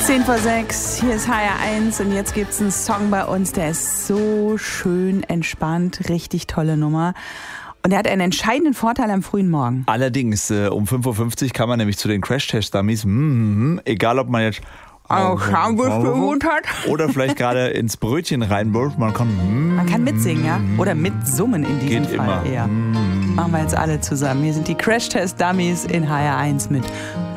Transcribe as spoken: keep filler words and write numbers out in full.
zehn vor sechs, hier ist H R eins und jetzt gibt's einen Song bei uns, der ist so schön entspannt, richtig tolle Nummer. Und er hat einen entscheidenden Vorteil am frühen Morgen. Allerdings, äh, um fünf Uhr fünfzig kann man nämlich zu den Crash-Test-Dummies, mm, egal ob man jetzt auch Hamburg gewohnt hat. Oder vielleicht gerade ins Brötchen reinbirgt. Man kann, mm, man kann mitsingen, ja? Oder mitsummen in diesem geht Fall immer. eher. Mm. Machen wir jetzt alle zusammen. Hier sind die Crash-Test-Dummies in H R eins mit